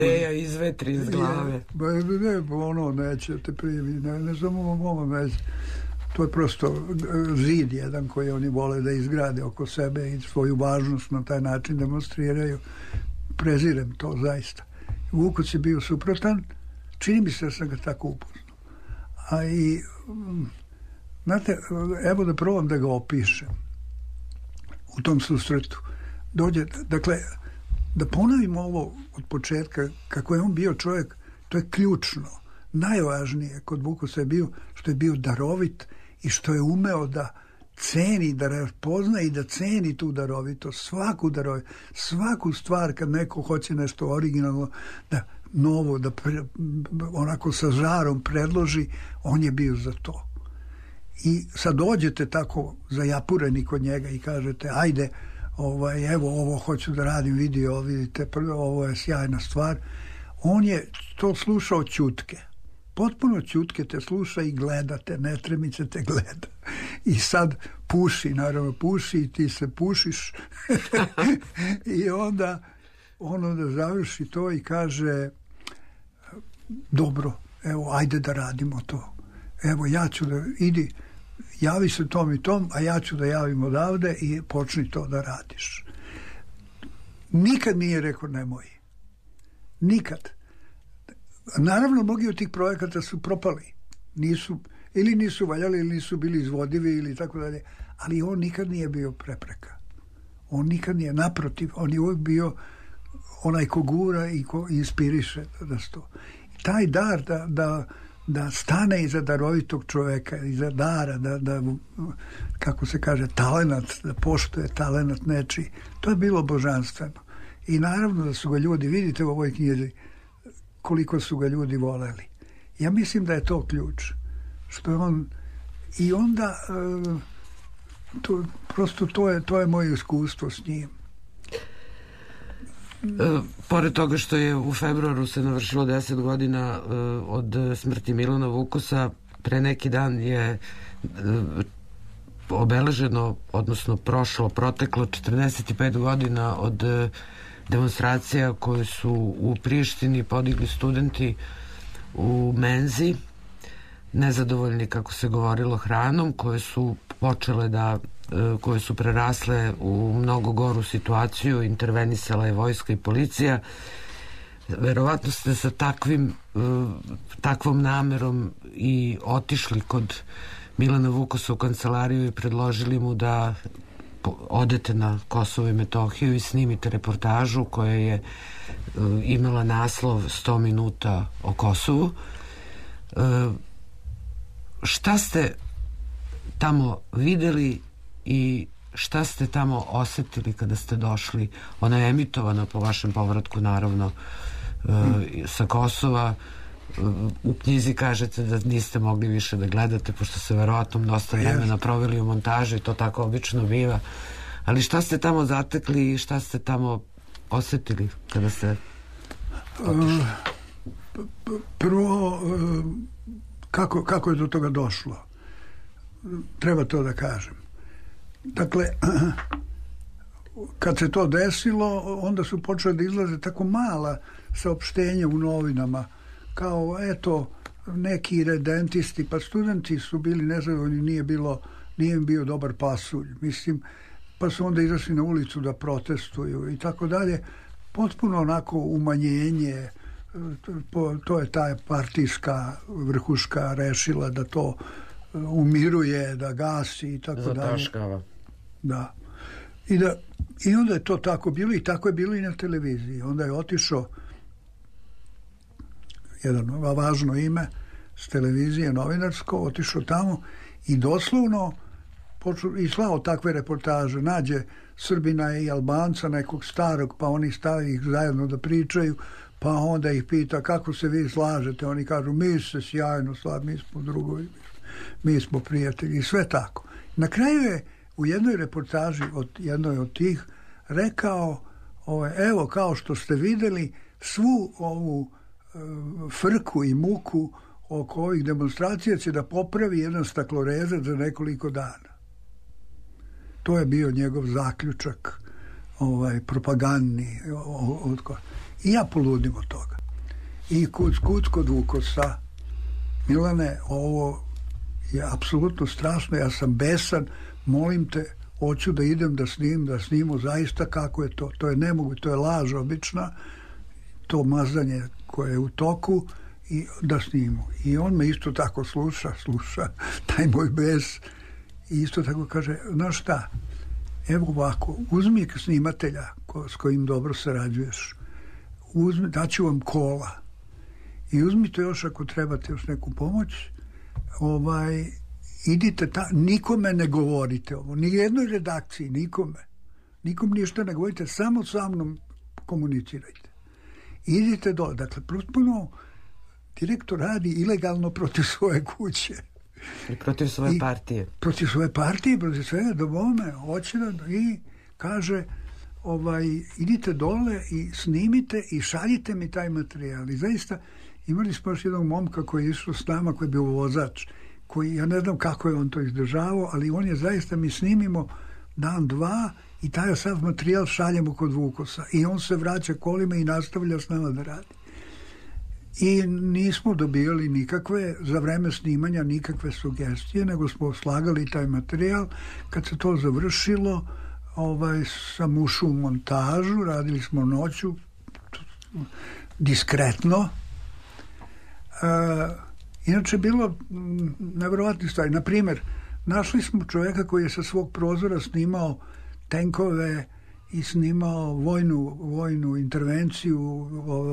izvetri iz glave. Ne, ono neće te primi, ne samo ovo neće. To je prosto zid jedan koji oni vole da izgrade oko sebe i svoju važnost na taj način demonstriraju. Prezirem to zaista. Vukoc je bio suprotan, čini mi se da sam ga tako upoznao. A i, znate, evo da probam da ga opišem u tom susretu. Dođe, dakle, da ponovim ovo od početka, kako je on bio čovjek, to je ključno. Najvažnije kod Vukosa je bio što je bio darovit i što je umeo da ceni, da razpozna i da ceni tu darovitost, svaku stvar kad neko hoće nešto originalno, da novo, da onako sa žarom predloži, on je bio za to. I sad dođete tako zajapureni kod njega i kažete, ajde, evo ovo hoću da radim, vidite, ovo je sjajna stvar. On je to slušao ćutke. Potpuno ćutke te sluša i gledate, ne tremice te gleda. I sad naravno puši i ti se pušiš. I onda ono da završi to i kaže, dobro, evo, ajde da radimo to. Evo, ja ću da, javi se tom i tom, a ja ću da javim odavde i počni to da radiš. Nikad nije rekao nemoj. Nikad. Naravno, mnogi od tih projekata su propali. Nisu valjali ili nisu bili izvodivi ili tako dalje. Ali on nikad nije bio prepreka. On nikad nije, naprotiv, on je uvijek bio onaj ko gura i ko inspiriše da sto. I taj dar da stane iza darovitog čoveka, iza dara, da kako se kaže, talenat, da poštuje talenat nečiji. To je bilo božanstveno. I naravno da su ga ljudi, vidite u ovoj knjizi, koliko su ga ljudi voleli. Ja mislim da je to ključ. Što je on... I onda to je moje iskustvo s njim. Pored toga što je u februaru se navršilo 10 godina od smrti Milana Vukosa, pre neki dan je obeleženo, odnosno proteklo 45 godina od demonstracija koje su u Prištini podigli studenti u menzi, nezadovoljni, kako se govorilo, hranom, koje su prerasle u mnogo goru situaciju, intervenisala je vojska i policija. Verovatno ste sa takvom namerom i otišli kod Milana Vukosa u kancelariju i predložili mu da odete na Kosovo i Metohiju i snimite reportažu koja je imala naslov 100 minuta o Kosovu. Šta ste tamo videli i šta ste tamo osetili kada ste došli? Ona je emitovana po vašem povratku, naravno, sa Kosova. U knjizi kažete da niste mogli više da gledate, pošto se verovatno dosta vremena proveli u montaži, to tako obično biva. Ali šta ste tamo zatekli i šta ste tamo osetili kada ste otišli? Prvo, kako je do toga došlo? Treba to da kažem. Dakle, kad se to desilo, onda su počeli da izlaze tako mala saopštenja u novinama, kao, eto, neki redentisti, pa studenti su bili nezadovoljni, nije im bio dobar pasulj, mislim, pa su onda izašli na ulicu da protestuju i tako dalje. Potpuno onako umanjenje, to je ta partijska vrhuška rešila da to umiruje, da gasi i tako dalje. Zataškava. Da. I onda je to tako bilo i tako je bilo i na televiziji. Onda je otišao jedno važno ime s televizije, novinarsko, otišao tamo i doslovno i slao takve reportaže. Nađe Srbina i Albanca, nekog starog, pa oni stavi ih zajedno da pričaju, pa onda ih pita kako se vi slažete. Oni kažu, mi se sjajno slažemo, mi smo drugovi, mi smo prijatelji i sve tako. Na kraju je u jednoj reportaži jednoj od tih rekao, evo, kao što ste videli, svu ovu frku i muku oko ovih demonstracija će da popravi jedan staklorezac za nekoliko dana. To je bio njegov zaključak propagandni. I ja poludim od toga. I kuc kod Vukosa, Milane, ovo je apsolutno strašno, ja sam besan, molim te, hoću da idem da snimimo zaista kako je to je nemoguće, to je laž obična, to mazanje koje je u toku i da snimimo. I on me isto tako sluša taj moj bes i isto tako kaže, znaš šta, evo ovako, uzmi snimatelja s kojim dobro sarađuješ, daću vam kola i uzmite još ako trebate još neku pomoć, idite nikome ne govorite ovo, ni jednoj redakciji, nikom ništa ne govorite, samo sa mnom komunicirajte. Idite dole, dakle, potpuno direktor radi ilegalno protiv svoje kuće. I protiv svoje partije. Protiv svoje partije, protiv svega, do bome, hoće i kaže, idite dole i snimite i šaljite mi taj materijal. I zaista, imali smo još jednog momka koji je išao s nama, koji je bio vozač, koji, ja ne znam kako je on to izdržavao, ali on je zaista, mi snimimo dan, dva i taj sav materijal šaljemo kod Vukosa i on se vraća kolima i nastavlja s nama da radi. I nismo dobijali nikakve, za vreme snimanja, nikakve sugestije, nego smo slagali taj materijal. Kad se to završilo, sam ušao u montažu, radili smo noću, diskretno. Inače, bilo nevjerovatne stvari. Naprimjer, našli smo čovjeka koji je sa svog prozora snimao tenkove i snimao vojnu intervenciju,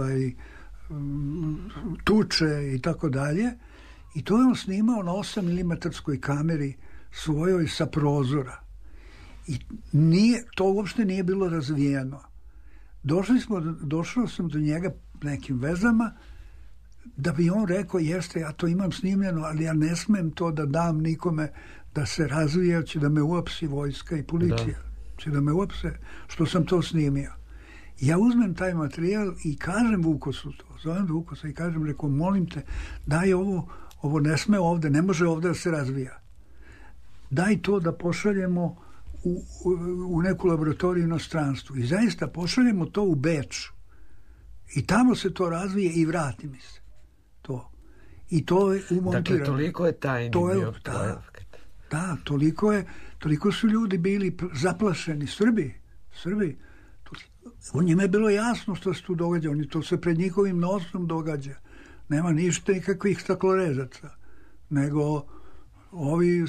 tuče i tako dalje. I to je on snimao na 8 mm kameri svojoj sa prozora. I to uopšte nije bilo razvijeno. Došao sam do njega nekim vezama da bi on rekao, jeste, ja to imam snimljeno, ali ja ne smem to da dam nikome da se razvije, će da me uopsi vojska i policija. Će da me uopse što sam to snimio. Ja uzmem taj materijal i kažem Vukosu to, zovem Vukosa i kažem, rekao, molim te, daj ovo ne sme ovde, ne može ovde da se razvija. Daj to da pošaljemo u neku laboratoriju u inostranstvu. I zaista pošaljemo to u Beč. I tamo se to razvije i vrati mi se. To. I to je umontirano. Dakle, toliko je tajni bio projekat. Da, toliko su ljudi bili zaplašeni. Srbi. Njima je bilo jasno što se tu događa. To se pred njihovim nosom događa. Nema ništa, nikakvih staklorezaca. Nego ovi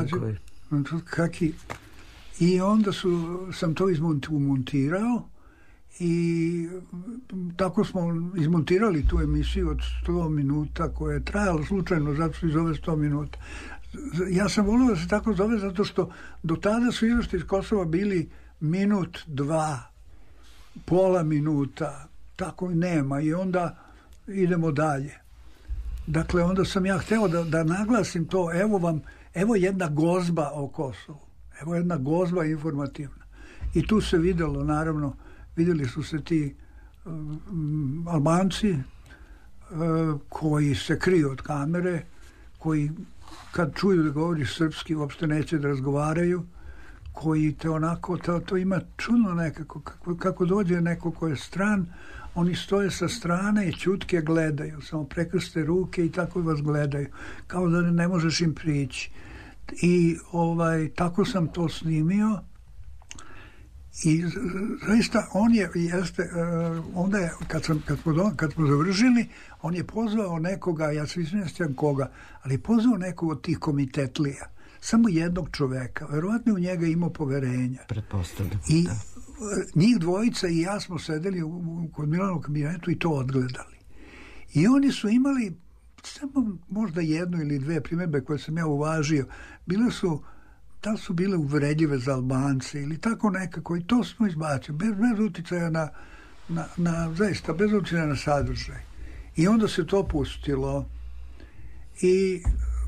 i onda sam to izmontirao i tako smo izmontirali tu emisiju od 100 minuta koja je trajala slučajno, zato se zove 100 minuta. Ja sam volio da se tako zove zato što do tada su izveštaji iz Kosova bili minut, dva, pola minuta, tako nema i onda idemo dalje. Dakle, onda sam ja hteo da naglasim to, evo jedna gozba o Kosovu, evo jedna gozba informativna. I tu se videlo, naravno, vidjeli su se ti Albanci koji se kriju od kamere, koji kad čuju da govoriš srpski uopšte neće da razgovaraju, koji te onako, to ima čudno nekako, kako dođe neko ko je stran, oni stoje sa strane i ćutke gledaju, samo prekrste ruke i tako vas gledaju, kao da ne možeš im prići. I tako sam to snimio i zaista on jeste, onda je, kad smo završili, on je pozvao nekoga, ja se izvinjam koga, ali je pozvao nekog od tih komitetlija, samo jednog čoveka, verovatno u njega imao poverenja. Pretpostavljam. I njih dvojica i ja smo sedeli kod Milanovog kabinetu i to odgledali. I oni su imali samo možda jednu ili dve primjedbe koje sam ja uvažio. Da su bile uvredljive za Albance ili tako nekako i to smo izbacili bez uticaja zaista bez uticaja na sadržaj. I onda se to pustilo i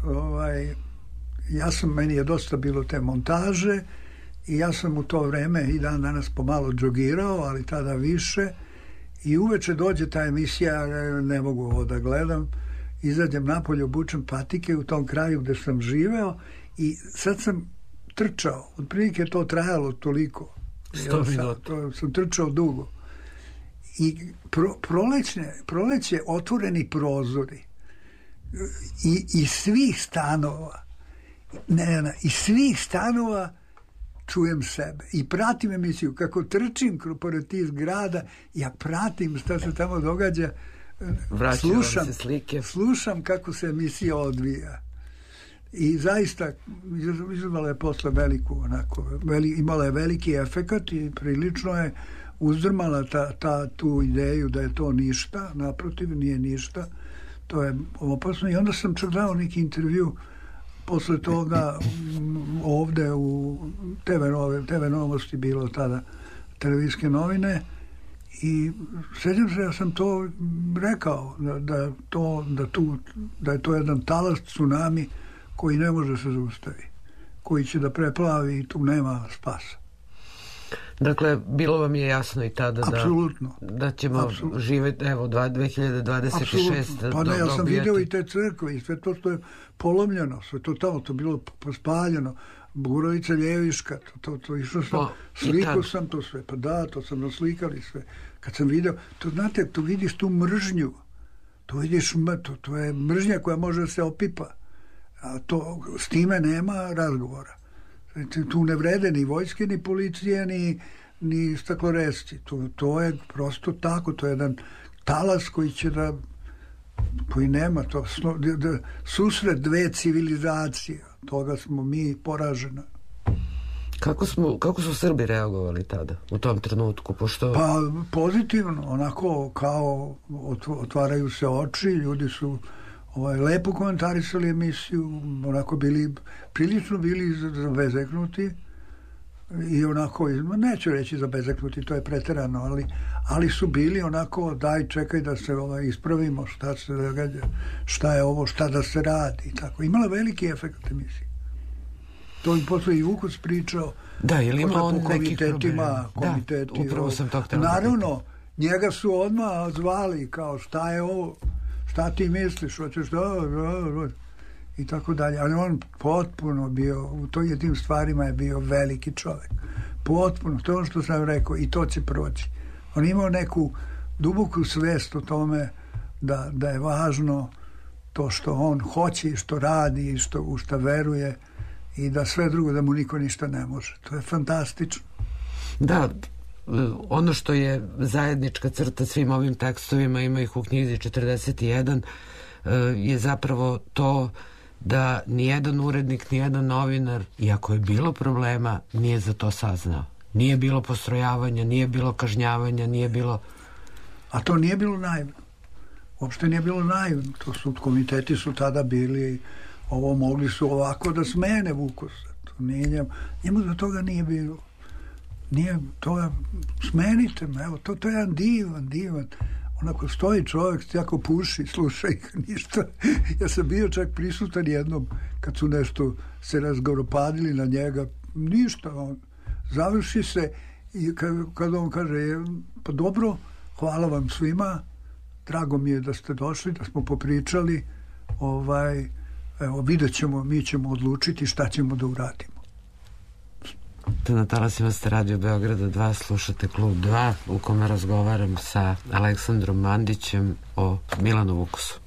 meni je dosta bilo te montaže i ja sam u to vreme i dan danas pomalo džogirao, ali tada više i uveče dođe ta emisija, ne mogu ovo da gledam, izađem napolje, obučem patike u tom kraju gde sam živeo i sad sam trčao, otprilike to trajalo toliko. 100 minuta. To sam trčao dugo. i proleće otvoreni prozori i svih stanova, iz svih stanova čujem sebe i pratim emisiju. Kako trčim pored tih zgrada, ja pratim šta se tamo događa, slušam kako se emisija odvija. I zaista izazvala je posle veliku, imala je veliki efekat i prilično je uzdrmala tu ideju da je to ništa, naprotiv, nije ništa, to je opasno. I onda sam čak dao neki intervju posle toga ovde u TV Novosti, bilo tada televizijske novine, i sjećam se, ja sam to rekao, da je to jedan talas, tsunami koji ne može se zaustavi, koji će da preplavi i tu nema spasa. Dakle, bilo vam je jasno i tada da ćemo živjeti, evo, 2026. Pa ne, ja sam vidio i te crkve i sve to što je polomljeno, sve to tamo, to bilo pospaljeno, Burovica Ljeviška, to išlo sam, sliku sam to sve, pa da, to sam naslikali sve. Kad sam vidio, to znate, tu vidiš tu mržnju, tu vidiš, to je mržnja koja može da se opipa, a to, s time nema razgovora. Tu ne vrede ni vojske, ni policije, ni stakloresci. To je prosto tako, to je jedan talas koji nema, to susret dve civilizacije, toga smo mi poraženi. Kako su Srbi reagovali tada, u tom trenutku? Pa pozitivno, onako kao otvaraju se oči, ljudi su lepo komentarisali emisiju, onako prilično bili zabezeknuti i onako, neću reći zabezeknuti, to je preterano, ali su bili onako, daj, čekaj da se ispravimo, šta se događa, šta je ovo, šta da se radi i tako. Imala veliki efekt emisije. To je posle i Vukoc pričao, da, je li ima on nekih problema? Komiteti, da, upravo sam to htjela. Naravno, njega su odmah zvali kao šta je ovo, šta ti misliš, hoćeš i tako dalje. Ali on potpuno bio, u tim stvarima je bio veliki čovjek. Potpuno, to je ono što sam rekao, i to će proći. On imao neku duboku svest o tome da je važno to što on hoće i što radi i u što veruje i da sve drugo, da mu niko ništa ne može. To je fantastično. Da, ono što je zajednička crta svim ovim tekstovima, ima ih u knjizi 41, je zapravo to da nijedan urednik, nijedan novinar, iako je bilo problema, nije za to saznao. Nije bilo postrojavanja, nije bilo kažnjavanja, nije bilo... A to nije bilo naivno. Uopšte nije bilo naivno. Komiteti su tada bili, mogli su ovako da smene Vukosa. Njemu za toga nije bilo. Nije to, smenite me, evo, to je jedan divan. Onako stoji čovjek, jako puši, sluša ih ništa. Ja sam bio čak prisutan jednom, kad su nešto se razgoropadili na njega, ništa, on završi se i kad on kaže, pa dobro, hvala vam svima, drago mi je da ste došli, da smo popričali, evo, vidjet ćemo, mi ćemo odlučiti šta ćemo da uradimo. Na talasima ste Radio Beograda 2, slušate Klub 2, u kome razgovaram sa Aleksandrom Mandićem o Milanu Vukosu.